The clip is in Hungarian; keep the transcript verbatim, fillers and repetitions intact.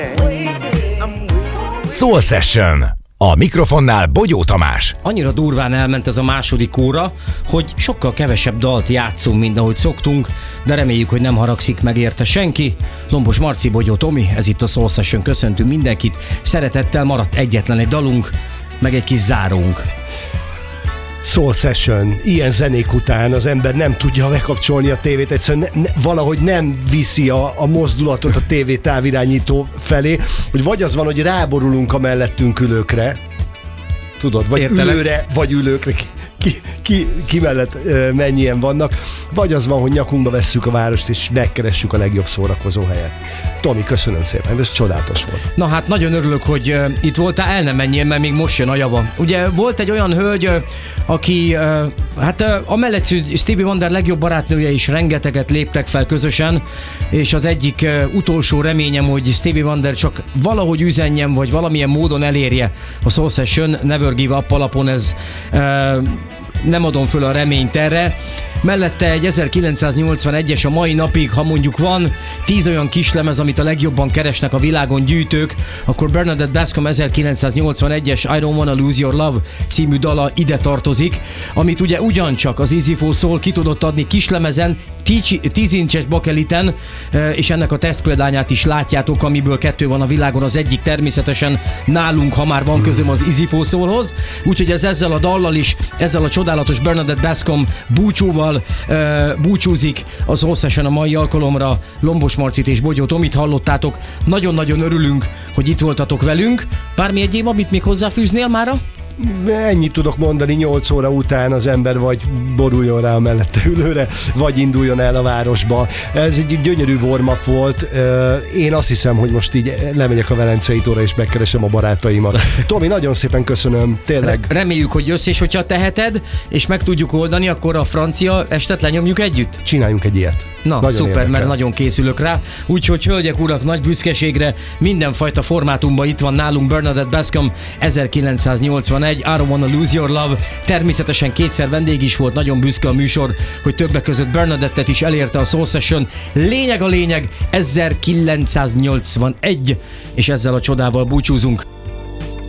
Soul Session. A mikrofonnál Bogyó Tamás. Annyira durván elment ez a második óra, hogy sokkal kevesebb dalt játszunk, mint ahogy szoktunk, de reméljük, hogy nem haragszik meg érte senki. Lombos Marci, Bogyó Tomi, ez itt a Soul Session, köszöntünk mindenkit. Szeretettel maradt egyetlen egy dalunk, meg egy kis zárónk. Soul Session, ilyen zenék után az ember nem tudja bekapcsolni a tévét, egyszerűen ne, ne, valahogy nem viszi a, a mozdulatot a tévé távirányító felé, hogy vagy az van, hogy ráborulunk a mellettünk ülőkre, tudod, vagy Értelek. ülőre, vagy ülőkre, ki, ki, ki, ki mellett uh, mennyien vannak, vagy az van, hogy nyakunkba vesszük a várost, és megkeressük a legjobb szórakozó helyet. Tomi, köszönöm szépen, ez csodálatos volt. Na hát nagyon örülök, hogy uh, itt voltál, el nem menjél, mert még most jön a java. Ugye volt egy olyan hölgy, uh, aki, uh, hát uh, amellett, hogy Stevie Wonder legjobb barátnője is rengeteget léptek fel közösen, és az egyik uh, utolsó reményem, hogy Stevie Wonder csak valahogy üzenjen, vagy valamilyen módon elérje a Soul Session Never Give Up alapon, ez uh, nem adom föl a reményt erre. Mellette egy ezerkilencszáznyolcvanegyes a mai napig, ha mondjuk van tíz olyan kislemez, amit a legjobban keresnek a világon gyűjtők, akkor Bernadette Bascom ezerkilencszáznyolcvanegyes I Don't Wanna Lose Your Love című dala ide tartozik, amit ugye ugyancsak az Easy for Soul ki tudott adni kislemezen, tíz incses bakeliten, és ennek a tesztpéldányát is látjátok, amiből kettő van a világon, az egyik természetesen nálunk, ha már van közöm az Easy for Soulhoz, úgyhogy ez ezzel a dallal is, ezzel a csodálatos Bernadette Bascom búcsúval uh, búcsúzik a Soul Session a mai alkalomra. Lombos Marcit és Bogyó Tomit hallottátok, nagyon-nagyon örülünk, hogy itt voltatok velünk. Bármi egyéb, amit még hozzáfűznél mára? Ennyit tudok mondani, nyolc óra után az ember vagy boruljon rá a mellette ülőre, vagy induljon el a városba. Ez egy gyönyörű warm-up volt. Én azt hiszem, hogy most így lemegyek a Velencei tóra és megkeresem a barátaimat. Tomi, nagyon szépen köszönöm, tényleg. Reméljük, hogy jössz, és hogyha teheted, és meg tudjuk oldani, akkor a francia estet lenyomjuk együtt? Csináljunk egy ilyet. Na, nagyon szuper, érdekel. Mert nagyon készülök rá. Úgyhogy hölgyek, urak, nagy büszkeségre mindenfajta formátumban itt van nálunk Bernadette Bascom ezerkilencszáznyolcvanegy, I Don't Wanna Lose Your Love. Természetesen kétszer vendég is volt, nagyon büszke a műsor, hogy többek között Bernadette-et is elérte a Soul Session. Lényeg a lényeg, ezerkilencszáznyolcvanegy, és ezzel a csodával búcsúzunk.